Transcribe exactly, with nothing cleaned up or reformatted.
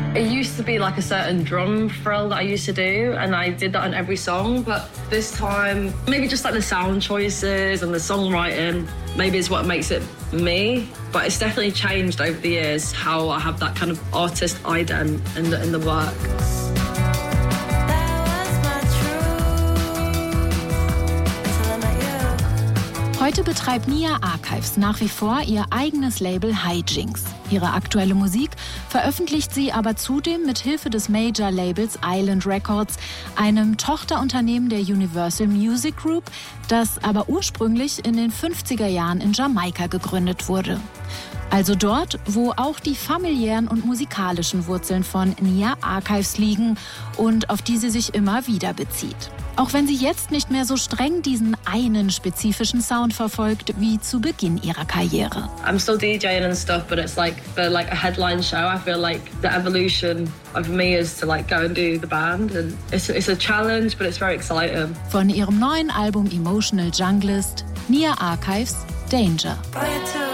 It used to be like a certain drum frill that I used to do, and I did that on every song. But this time, maybe just like the sound choices and the songwriting, maybe is what makes it me. But it's definitely changed over the years how I have that kind of artist ident in the, in the work. Heute betreibt Nia Archives nach wie vor ihr eigenes Label Hijinks. Ihre aktuelle Musik veröffentlicht sie aber zudem mit Hilfe des Major-Labels Island Records, einem Tochterunternehmen der Universal Music Group, das aber ursprünglich in den fünfziger Jahren in Jamaika gegründet wurde. Also dort, wo auch die familiären und musikalischen Wurzeln von Nia Archives liegen und auf die sie sich immer wieder bezieht. Auch wenn sie jetzt nicht mehr so streng diesen einen spezifischen Sound verfolgt wie zu Beginn ihrer Karriere. I'm still DJing and stuff, but it's like for like a headline show. I feel like the evolution of me is to like go and do the band, and it's it's a challenge, but it's very exciting. Von ihrem neuen Album Emotional Junglist, Nia Archives, Danger.